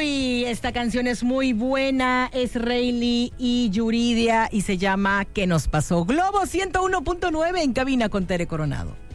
Uy, esta canción es muy buena, es Rayleigh y Yuridia y se llama ¿Qué nos pasó? Globo 101.9 en cabina con Tere Coronado.